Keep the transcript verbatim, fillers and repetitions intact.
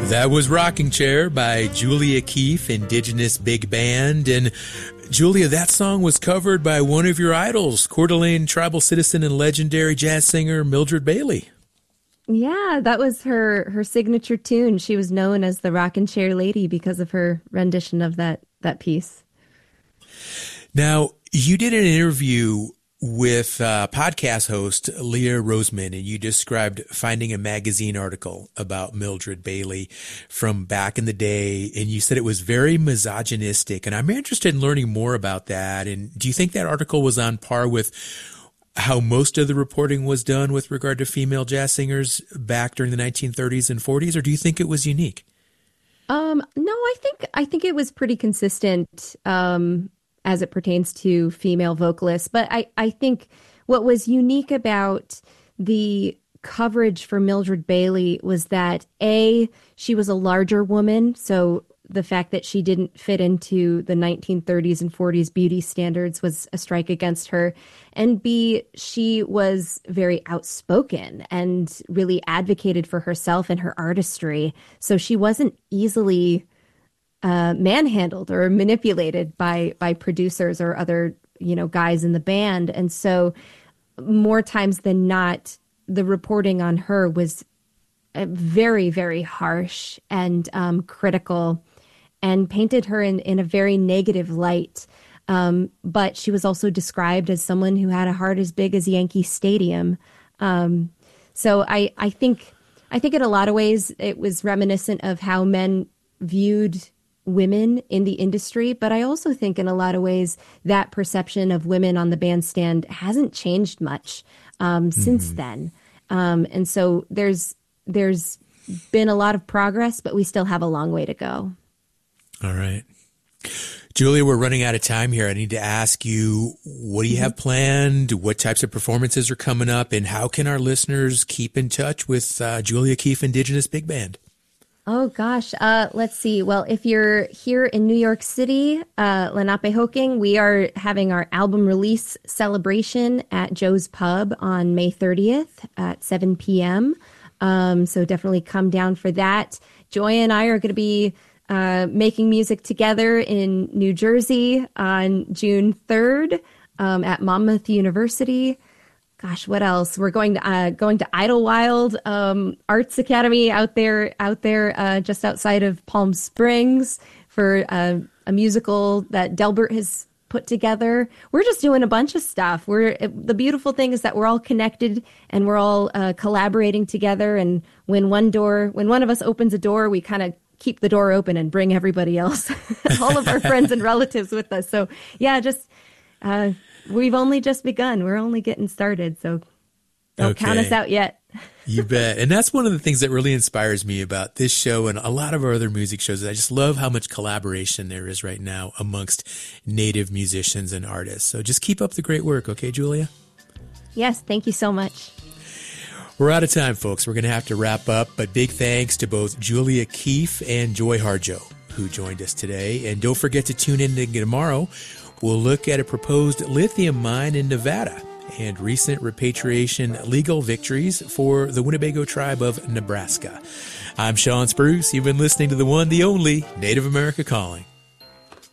That was Rocking Chair by Julia Keefe, Indigenous Big Band. And Julia, that song was covered by one of your idols, Coeur d'Alene tribal citizen and legendary jazz singer Mildred Bailey. Yeah, that was her her signature tune. She was known as the Rockin' Chair Lady because of her rendition of that that piece. Now, you did an interview with uh, podcast host Leah Roseman, and you described finding a magazine article about Mildred Bailey from back in the day, and you said it was very misogynistic. And I'm interested in learning more about that. And do you think that article was on par with how most of the reporting was done with regard to female jazz singers back during the nineteen thirties and forties, or do you think it was unique? Um, no, I think I think it was pretty consistent um, as it pertains to female vocalists. But I, I think what was unique about the coverage for Mildred Bailey was that, A, she was a larger woman, so the fact that she didn't fit into the nineteen thirties and forties beauty standards was a strike against her. And B, she was very outspoken and really advocated for herself and her artistry. So she wasn't easily uh, manhandled or manipulated by by producers or other, you know, guys in the band. And so more times than not, the reporting on her was very, very harsh and um, critical, and painted her in, in a very negative light. Um, but she was also described as someone who had a heart as big as Yankee Stadium. Um, so I, I think I think in a lot of ways it was reminiscent of how men viewed women in the industry. But I also think in a lot of ways that perception of women on the bandstand hasn't changed much um, mm-hmm. since then. Um, and so there's there's been a lot of progress, but we still have a long way to go. All right. Julia, we're running out of time here. I need to ask you, what do you have planned? What types of performances are coming up? And how can our listeners keep in touch with uh, Julia Keefe Indigenous Big Band? Oh, gosh. Uh, let's see. Well, if you're here in New York City, uh, Lenapehoking, we are having our album release celebration at Joe's Pub on May thirtieth at seven p.m. Um, so definitely come down for that. Joy and I are going to be Uh, making music together in New Jersey on June third um, at Monmouth University. Gosh, what else? We're going to uh, going to Idlewild um, Arts Academy out there, out there uh, just outside of Palm Springs for uh, a musical that Delbert has put together. We're just doing a bunch of stuff. We're the beautiful thing is that we're all connected and we're all uh, collaborating together. And when one door, when one of us opens a door, we kind of keep the door open and bring everybody else, all of our friends and relatives with us. So yeah, just, uh, we've only just begun. We're only getting started. So don't okay. count us out yet. You bet. And that's one of the things that really inspires me about this show and a lot of our other music shows. I just love how much collaboration there is right now amongst Native musicians and artists. So just keep up the great work. Okay, Julia? Yes. Thank you so much. We're out of time, folks. We're going to have to wrap up, but big thanks to both Julia Keefe and Joy Harjo, who joined us today. And don't forget to tune in tomorrow. We'll look at a proposed lithium mine in Nevada and recent repatriation legal victories for the Winnebago tribe of Nebraska. I'm Sean Spruce. You've been listening to the one, the only Native America Calling.